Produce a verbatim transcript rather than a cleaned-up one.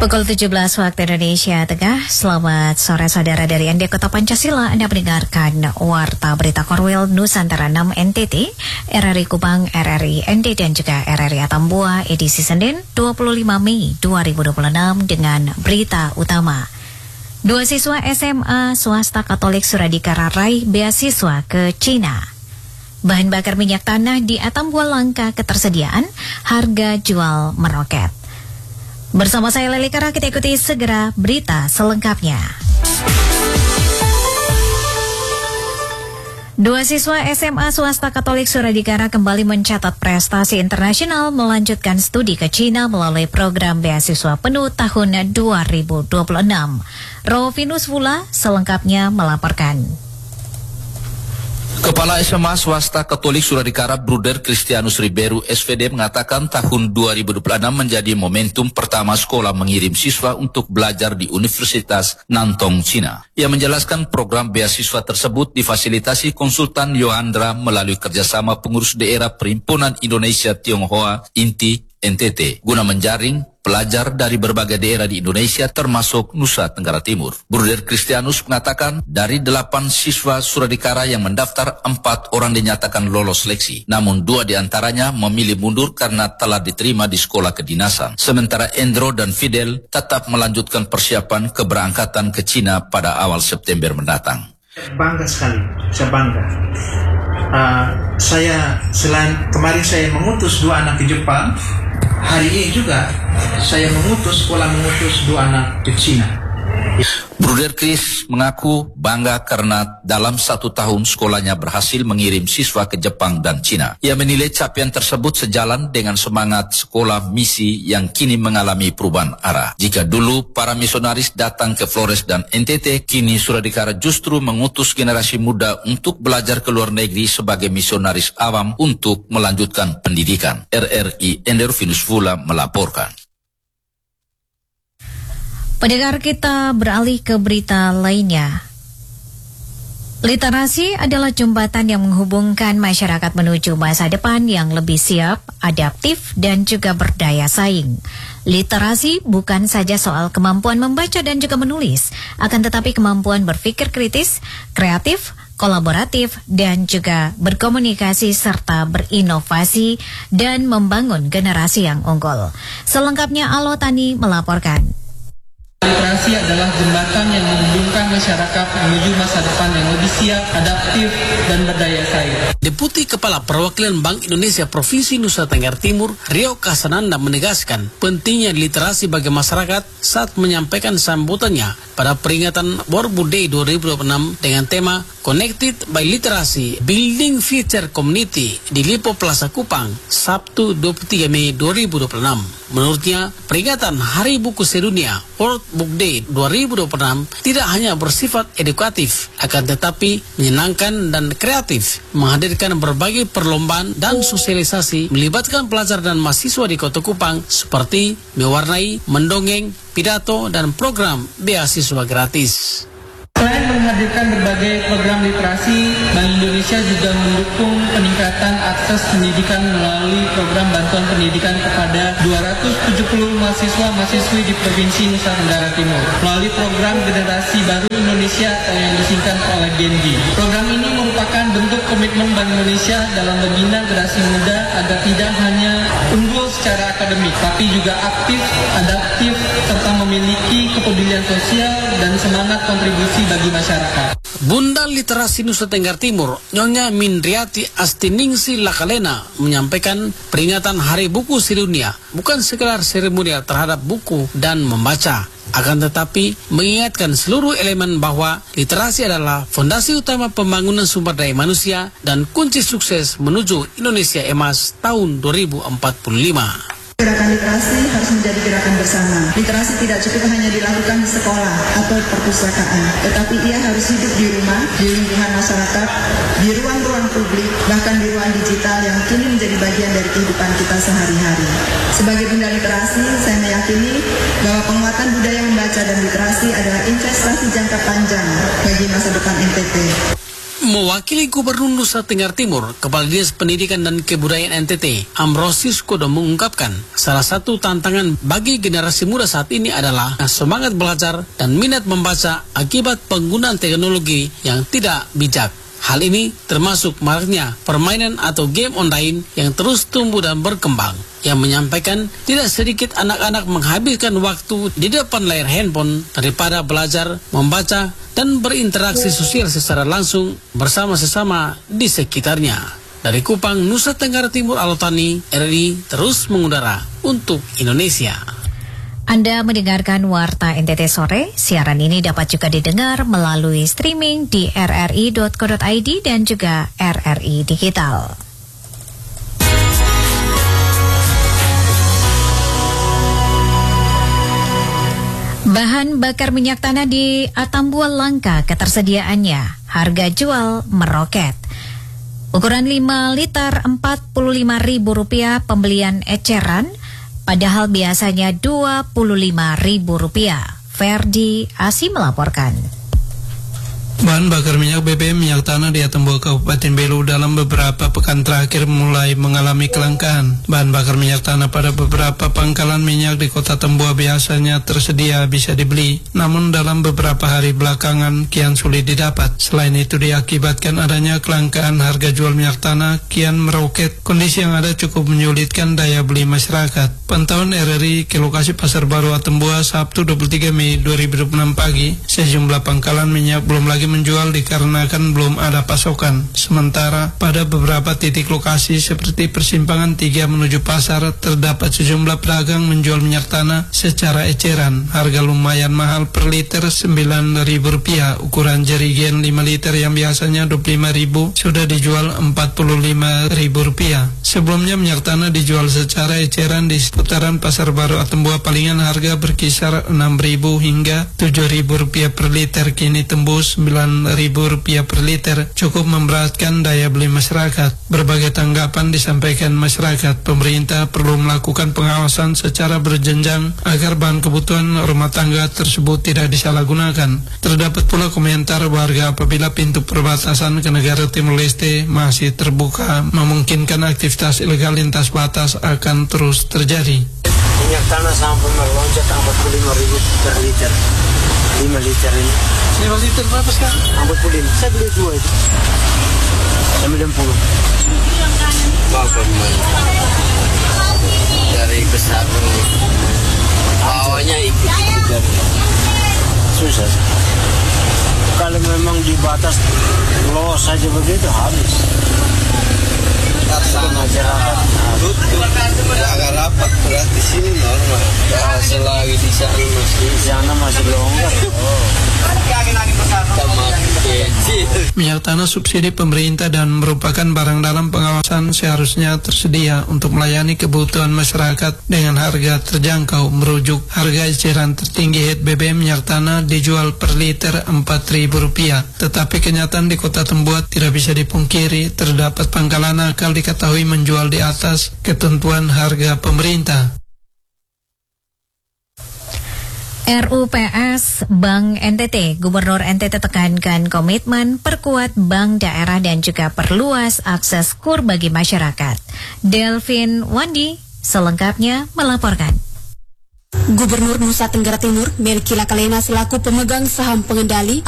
Pukul tujuh belas waktu Indonesia Tengah. Selamat sore saudara dari N D Kota Pancasila. Anda mendengarkan Warta Berita Korwil Nusantara enam N T T, R R I Kupang, R R I N D dan juga R R I Atambua edisi Senin dua puluh lima Mei dua ribu dua puluh enam dengan berita utama. Dua siswa S M A swasta Katolik Suradika raih beasiswa ke Cina. Bahan bakar minyak tanah di Atambua langka ketersediaan, harga jual meroket. Bersama saya Leli Kara, kita ikuti segera berita selengkapnya. Dua siswa S M A swasta Katolik Suradikara kembali mencatat prestasi internasional melanjutkan studi ke Cina melalui program beasiswa penuh tahun dua ribu dua puluh enam. Rovinus Vula selengkapnya melaporkan. Kepala S M A swasta Katolik Suradikara Bruder Christianus Ribeiro S V D mengatakan tahun dua ribu dua puluh enam menjadi momentum pertama sekolah mengirim siswa untuk belajar di Universitas Nantong, Cina. Ia menjelaskan program beasiswa tersebut difasilitasi konsultan Yohandra melalui kerjasama pengurus daerah Perhimpunan Indonesia Tionghoa Inti N T T guna menjaring pelajar dari berbagai daerah di Indonesia termasuk Nusa Tenggara Timur. Bruder Christianus mengatakan dari delapan siswa Suradikara yang mendaftar, empat orang dinyatakan lolos seleksi. Namun dua diantaranya memilih mundur karena telah diterima di sekolah kedinasan. Sementara Endro dan Fidel tetap melanjutkan persiapan keberangkatan ke Cina pada awal September mendatang. Bangga sekali, saya bangga. Uh, saya selain kemarin saya mengutus dua anak ke Jepang, hari ini juga saya mengutus, sekolah mengutus dua anak ke Cina. Bruder Chris mengaku bangga karena dalam satu tahun sekolahnya berhasil mengirim siswa ke Jepang dan Cina. Ia menilai capaian tersebut sejalan dengan semangat sekolah misi yang kini mengalami perubahan arah. Jika dulu para misionaris datang ke Flores dan N T T, kini Suradikara justru mengutus generasi muda untuk belajar ke luar negeri sebagai misionaris awam untuk melanjutkan pendidikan. R R I Endervinus Vula melaporkan. Pendengar, kita beralih ke berita lainnya. Literasi adalah jembatan yang menghubungkan masyarakat menuju masa depan yang lebih siap, adaptif, dan juga berdaya saing. Literasi bukan saja soal kemampuan membaca dan juga menulis, akan tetapi kemampuan berpikir kritis, kreatif, kolaboratif, dan juga berkomunikasi serta berinovasi dan membangun generasi yang unggul. Selengkapnya Alotani melaporkan. Literasi adalah jembatan yang menghubungkan masyarakat menuju masa depan yang lebih siap, adaptif, dan berdaya saing. Deputi Kepala Perwakilan Bank Indonesia Provinsi Nusa Tenggara Timur, Rio Kasananda menegaskan pentingnya literasi bagi masyarakat saat menyampaikan sambutannya pada peringatan World Book Day dua ribu dua puluh enam dengan tema Connected by Literacy, Building Future Community di Lipo Plaza Kupang, Sabtu dua puluh tiga Mei dua ribu dua puluh enam. Menurutnya, peringatan Hari Buku Sedunia World Book Day dua ribu dua puluh enam tidak hanya bersifat edukatif, akan tetapi menyenangkan dan kreatif, menghadirkan berbagai perlombaan dan sosialisasi melibatkan pelajar dan mahasiswa di Kota Kupang seperti mewarnai, mendongeng, pidato, dan program beasiswa gratis. Selain menghadirkan berbagai program literasi, Bank Indonesia juga mendukung peningkatan akses pendidikan melalui program bantuan pendidikan kepada dua ratus tujuh puluh mahasiswa-mahasiswi di Provinsi Nusa Tenggara Timur melalui program Generasi Baru Indonesia atau yang disingkat oleh G N B. Program ini merupakan bentuk komitmen Bank Indonesia dalam membina generasi muda agar tidak hanya unggul secara akademik, tapi juga aktif, adaptif, serta memiliki kepedulian sosial dan semangat kontribusi bagi masyarakat. Bunda Literasi Nusa Tenggara Timur, Nyonya Mindriati Astiningsi Lakalena menyampaikan peringatan Hari Buku Sedunia bukan sekedar seremonial terhadap buku dan membaca, akan tetapi mengingatkan seluruh elemen bahwa literasi adalah fondasi utama pembangunan sumber daya manusia dan kunci sukses menuju Indonesia Emas tahun dua ribu empat puluh lima. Gerakan literasi harus menjadi gerakan bersama. Literasi tidak cukup hanya dilakukan di sekolah atau perpustakaan, tetapi ia harus hidup di rumah, di lingkungan masyarakat, di ruang-ruang publik, bahkan di ruang digital yang kini menjadi bagian dari kehidupan kita sehari-hari. Sebagai Bunda Literasi, saya meyakini bahwa penguatan budaya membaca dan literasi adalah investasi jangka panjang bagi masa depan N T T. Mewakili Gubernur Nusa Tenggara Timur, Kepala Dinas Pendidikan dan Kebudayaan N T T, Ambrosius Kodo mengungkapkan, salah satu tantangan bagi generasi muda saat ini adalah semangat belajar dan minat membaca akibat penggunaan teknologi yang tidak bijak. Hal ini termasuk maraknya permainan atau game online yang terus tumbuh dan berkembang. Yang menyampaikan tidak sedikit anak-anak menghabiskan waktu di depan layar handphone daripada belajar, membaca, dan berinteraksi sosial secara langsung bersama sesama di sekitarnya. Dari Kupang, Nusa Tenggara Timur, Alotani, R R I terus mengudara untuk Indonesia. Anda mendengarkan Warta N T T Sore. Siaran ini dapat juga didengar melalui streaming di r r i dot co dot i d dan juga R R I Digital. Bahan bakar minyak tanah di Atambua langka ketersediaannya. Harga jual meroket. Ukuran lima liter empat puluh lima ribu rupiah pembelian eceran, padahal biasanya dua puluh lima ribu rupiah. Ferdi Asi melaporkan. Bahan bakar minyak B B M minyak tanah di Atambua Kabupaten Belu dalam beberapa pekan terakhir mulai mengalami kelangkaan. Bahan bakar minyak tanah pada beberapa pangkalan minyak di kota Atambua biasanya tersedia bisa dibeli, namun dalam beberapa hari belakangan kian sulit didapat. Selain itu diakibatkan adanya kelangkaan harga jual minyak tanah kian meroket. Kondisi yang ada cukup menyulitkan daya beli masyarakat. Pantauan R R I ke lokasi Pasar Baru Atambua Sabtu dua puluh tiga Mei dua ribu dua puluh enam pagi, sejumlah pangkalan minyak belum lagi menjual dikarenakan belum ada pasokan. Sementara pada beberapa titik lokasi seperti persimpangan tiga menuju pasar terdapat sejumlah pedagang menjual minyak tanah secara eceran. Harga lumayan mahal per liter sembilan ribu rupiah. Ukuran jerigen lima liter yang biasanya dua puluh lima ribu sudah dijual empat puluh lima ribu rupiah. Sebelumnya minyak tanah dijual secara eceran di seputaran Pasar Baru Atambua, palingan harga berkisar enam ribu hingga tujuh ribu rupiah per liter, kini tembus sembilan ribu rupiah per liter, cukup memberatkan daya beli masyarakat. Berbagai tanggapan disampaikan masyarakat. Pemerintah perlu melakukan pengawasan secara berjenjang agar bahan kebutuhan rumah tangga tersebut tidak disalahgunakan. Terdapat pula komentar warga apabila pintu perbatasan ke negara Timur Leste masih terbuka, memungkinkan aktivitas ilegal lintas batas akan terus terjadi. Minyak tanah sampai melonjak empat puluh lima ribu per liter. lima liter ini. lima liter berapa sekarang? empat puluh lima. Saya beli dua itu. sembilan puluh. Bapak dari besar bawahnya ikut-ikut dari susah. Kalau memang di batas los saja begitu habis. Masyarakat agak rapat, berarti sini normal. Ya, selagi di sana masih di sana masih longgar. Oh. Minyak tanah subsidi pemerintah dan merupakan barang dalam pengawasan seharusnya tersedia untuk melayani kebutuhan masyarakat dengan harga terjangkau. Merujuk harga eceran tertinggi H E T B B M minyak tanah dijual per liter empat ribu rupiah. Tetapi kenyataan di Kota Atambua tidak bisa dipungkiri, terdapat pangkalan nakal diketahui menjual di atas ketentuan harga pemerintah. R U P S Bank N T T, Gubernur N T T tekankan komitmen perkuat bank daerah dan juga perluas akses kur bagi masyarakat. Delvin Wandi selengkapnya melaporkan. Gubernur Nusa Tenggara Timur, Melki Lakalena selaku pemegang saham pengendali